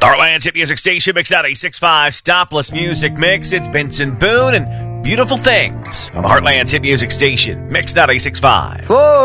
Heartland's hit music station, Mix 96.5 Stopless Music Mix. It's Benson Boone and Beautiful Things on Heartland's hit music station, Mix 96.5.